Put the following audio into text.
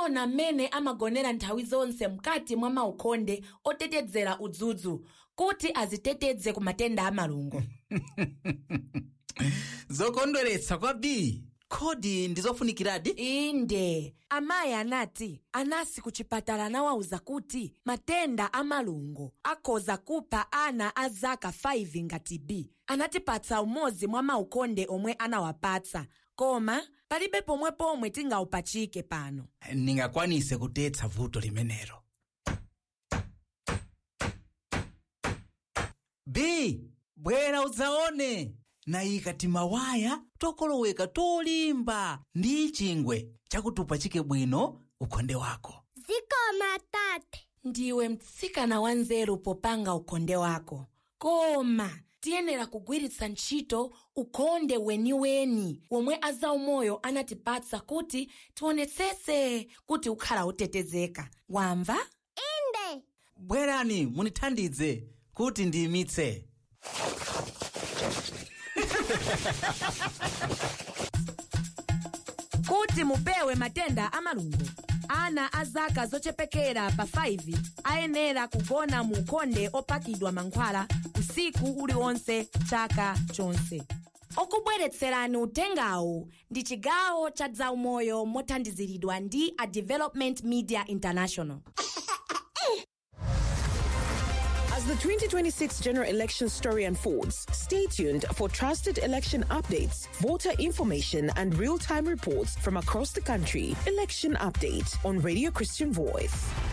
anaona mmene amagonera nthawi zonse mkati mwa maukonde otetezera udzudzu kuti aziteteze ku matenda amalungo. Zokondweretsa kwa B. Kodi ndizofunikiradi? Inde, amayi anati anasi ku chipatala anawauza kuti matenda amalungo akhoza kupha ana a zaka 5 ngati B. Anatipatsa umodzi mwa maukonde omwe anawapatsa, koma palibe pomwe tingaupachike pano. Ningakwanise kutetsa vuto limenelo. B, bwera udzaone. Nayika timawaya tokoloweka tolimba ndi chingwe chakuti upachike bwino ukonde wako. Zikoma tate. Ndiwe mtsikana wanzeru popanga ukonde wako. Koma tiyenera kugwiritsa ntchito ukonde weniweni omwe azaumoyo anatipatsa kuti tionetsetse kuti ukhala utetezeka. Wamva? Inde. Bwerani munithandize kuti ndiyimitse. Kuti mupewe matenda amalungo, ana a zaka zochepekera pa 5 ayenera kugona mu ukonde opakidwa mankhwala usiku uliwonse chaka chonse. Okubweretserani utengawu ndi chigawo cha zaumoyo mothandiziridwa ndi a Development Media International. As the 2026 general election story unfolds, stay tuned for trusted election updates, voter information, and real-time reports from across the country. Election Update on Radio Christian Voice.